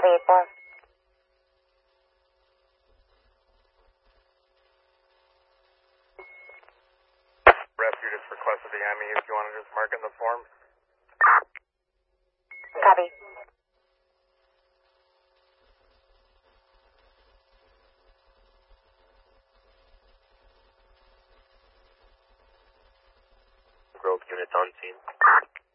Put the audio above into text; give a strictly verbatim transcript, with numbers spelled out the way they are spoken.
Copy, eight four. Rescue just requested the M E if you want to just mark in the form. Copy. Grove units on scene.